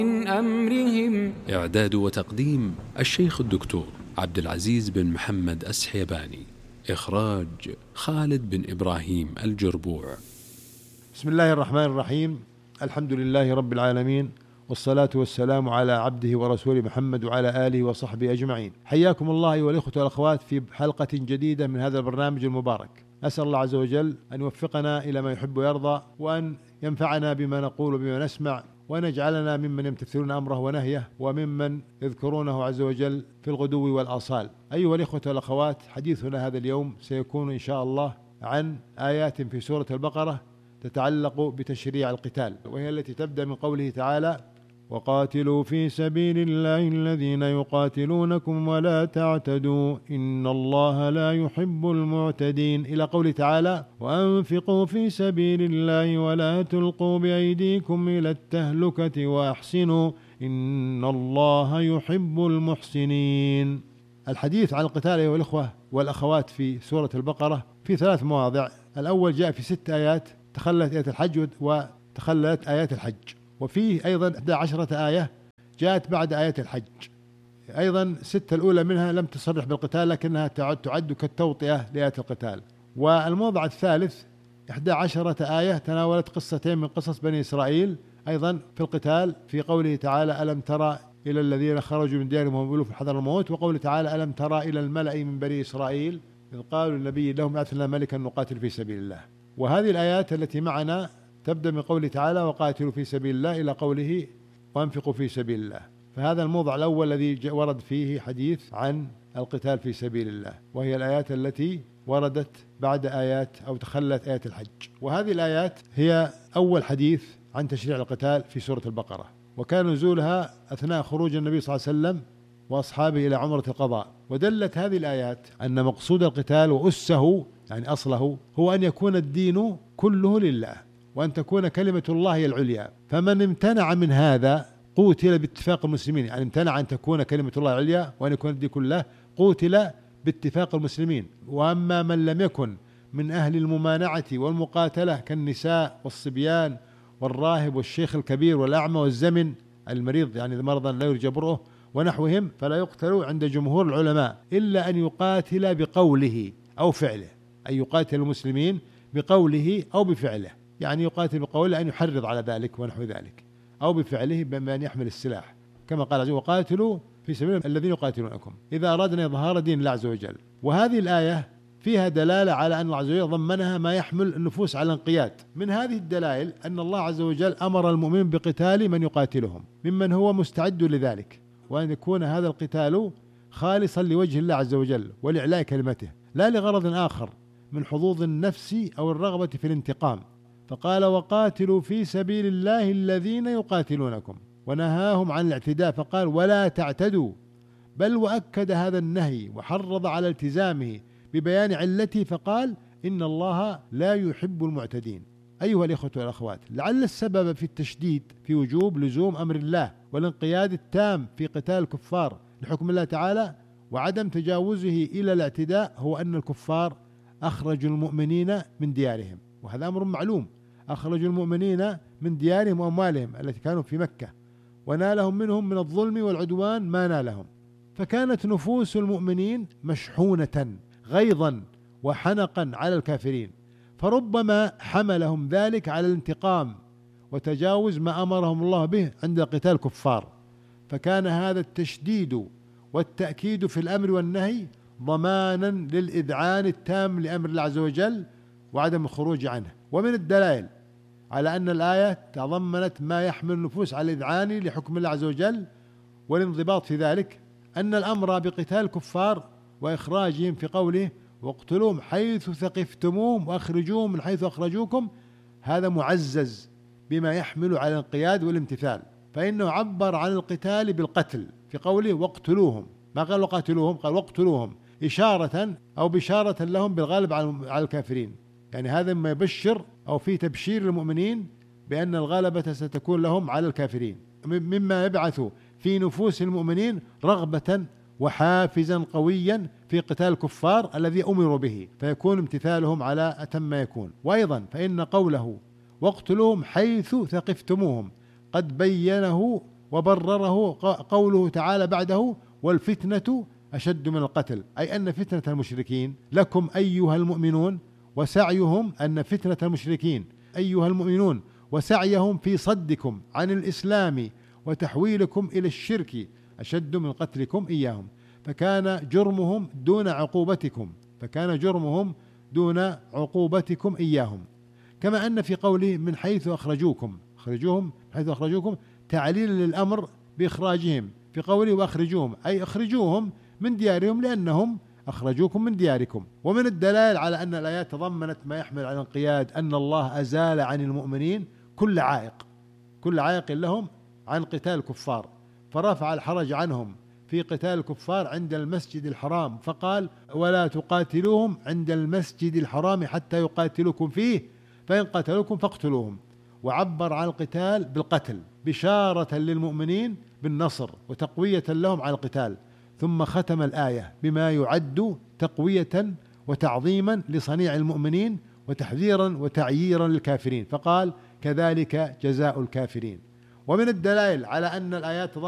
من أمرهم. إعداد وتقديم الشيخ الدكتور عبد العزيز بن محمد السحيباني. إخراج خالد بن إبراهيم الجربوع. بسم الله الرحمن الرحيم. الحمد لله رب العالمين، والصلاة والسلام على عبده ورسوله محمد وعلى آله وصحبه أجمعين. حياكم الله أيها الإخوة والأخوات في حلقة جديدة من هذا البرنامج المبارك. أسأل الله عز وجل أن يوفقنا إلى ما يحب ويرضى، وأن ينفعنا بما نقول وبما نسمع، وأن يجعلنا ممن يمتثلون أمره ونهيه، وممن يذكرونه عز وجل في الغدو والآصال. أيها الإخوة والأخوات، حديثنا هذا اليوم سيكون إن شاء الله عن آيات في سورة البقرة تتعلق بتشريع القتال، وهي التي تبدأ من قوله تعالى: وقاتلوا في سبيل الله الذين يقاتلونكم ولا تعتدوا إن الله لا يحب المعتدين، إلى قوله تعالى: وأنفقوا في سبيل الله ولا تلقوا بأيديكم إلى التهلكة وأحسنوا إن الله يحب المحسنين. الحديث عن القتال أيها الإخوة والأخوات في سورة البقرة في 3 مواضع. الأول جاء في 6 آيات تخلت آيات الحج وتخلت آيات الحج، وفيه أيضا 11 آية جاءت بعد آيات الحج. أيضا 6 الأولى منها لم تصرح بالقتال، لكنها تعد كالتوطئة لآيات القتال. والموضع الثالث 11 آية تناولت قصتين من قصص بني إسرائيل أيضا في القتال، في قوله تعالى: ألم ترى إلى الذين خرجوا من ديارهم وهم ألوف حذر الموت، وقوله تعالى: ألم ترى إلى الملأ من بني إسرائيل إذ قالوا للنبي لهم ابعث لنا ملكا نقاتل في سبيل الله. وهذه الآيات التي معنا تبدأ من قوله تعالى: وقاتلوا في سبيل الله إلى قوله: وأنفقوا في سبيل الله. فهذا الموضع الأول الذي ورد فيه حديث عن القتال في سبيل الله، وهي الآيات التي وردت بعد آيات أو تخلت آيات الحج. وهذه الآيات هي أول حديث عن تشريع القتال في سورة البقرة، وكان نزولها أثناء خروج النبي صلى الله عليه وسلم وأصحابه إلى عمرة القضاء. ودلت هذه الآيات أن مقصود القتال وأسه يعني أصله هو أن يكون الدين كله لله، وأن تكون كلمة الله هي العليا. فمن امتنع من هذا قوتل باتفاق المسلمين، يعني امتنع أن تكون كلمة الله العليا وأن يكون الدين كله قوتل باتفاق المسلمين. وأما من لم يكن من أهل الممانعة والمقاتلة كالنساء والصبيان والراهب والشيخ الكبير والأعمى والزمن المريض، يعني مرضا لا يرجى برؤه ونحوهم، فلا يقتل عند جمهور العلماء إلا أن يقاتل بقوله أو فعله، أي يقاتل المسلمين بقوله أو بفعله، يعني يقاتل بقوله أن يحرض على ذلك ونحو ذلك، أو بفعله بما أن يحمل السلاح، كما قال عز وجل: وقاتلوا في سبيل الذين يقاتلونكم إذا أرادنا إظهار دين الله عز وجل. وهذه الآية فيها دلالة على أن الله عز وجل ضمنها ما يحمل النفوس على الانقياد. من هذه الدلائل أن الله عز وجل أمر المؤمنين بقتال من يقاتلهم ممن هو مستعد لذلك، وأن يكون هذا القتال خالصا لوجه الله عز وجل ولإعلاء كلمته، لا لغرض آخر من حظوظ النفس أو الرغبة في الانتقام. فقال: وقاتلوا في سبيل الله الذين يقاتلونكم، ونهاهم عن الاعتداء فقال: ولا تعتدوا، بل وأكد هذا النهي وحرض على التزامه ببيان علته فقال: إن الله لا يحب المعتدين. أيها الإخوة والأخوات، لعل السبب في التشديد في وجوب لزوم أمر الله والانقياد التام في قتال الكفار لحكم الله تعالى وعدم تجاوزه إلى الاعتداء هو أن الكفار أخرجوا المؤمنين من ديارهم، وهذا أمر معلوم. أخرجوا المؤمنين من ديارهم وأموالهم التي كانوا في مكة، ونالهم منهم من الظلم والعدوان ما نالهم، فكانت نفوس المؤمنين مشحونة غيظا وحنقا على الكافرين، فربما حملهم ذلك على الانتقام وتجاوز ما أمرهم الله به عند قتال الكفار. فكان هذا التشديد والتأكيد في الأمر والنهي ضمانا للإذعان التام لأمر الله عز وجل وعدم الخروج عنه. ومن الدلائل على أن الآية تضمنت ما يحمل النفوس على الإذعان لحكم الله عز وجل والانضباط في ذلك أن الأمر بقتال الكفار وإخراجهم في قوله: واقتلوهم حيث ثقفتموهم وأخرجوهم من حيث أخرجوكم، هذا معزز بما يحمل على الانقياد والامتثال، فإنه عبر عن القتال بالقتل في قوله: واقتلوهم، ما قال وقاتلوهم، قال واقتلوهم، إشارة أو بشارة لهم بالغالب على الكافرين. يعني هذا ما يبشر أو في تبشير للمؤمنين بأن الغلبة ستكون لهم على الكافرين، مما يبعث في نفوس المؤمنين رغبة وحافزا قويا في قتال الكفار الذي أمروا به، فيكون امتثالهم على أتم ما يكون. وأيضا فإن قوله واقتلوهم حيث ثقفتموهم قد بينه وبرره قوله تعالى بعده: والفتنة أشد من القتل، أي أن فتنة المشركين لكم أيها المؤمنون، وسعيهم أن فتنة المشركين أيها المؤمنون وسعيهم في صدكم عن الإسلام وتحويلكم إلى الشرك أشد من قتلكم إياهم، فكان جرمهم دون عقوبتكم إياهم. كما أن في قوله من حيث أخرجوهم تعليل للأمر بإخراجهم، في قوله وأخرجوهم أي أخرجوهم من ديارهم لأنهم أخرجوكم من دياركم. ومن الدلائل على أن الآيات تضمنت ما يحمل على الانقياد أن الله أزال عن المؤمنين كل عائق لهم عن قتال الكفار، فرفع الحرج عنهم في قتال الكفار عند المسجد الحرام، فقال: ولا تقاتلوهم عند المسجد الحرام حتى يقاتلوكم فيه فإن قتلوكم فاقتلوهم. وعبر عن القتال بالقتل بشارة للمؤمنين بالنصر وتقوية لهم على القتال. ثم ختم الآية بما يعد تقوية وتعظيما لصنيع المؤمنين وتحذيرا وتعييرا للكافرين، فقال: كذلك جزاء الكافرين. ومن الدلائل على أن الآيات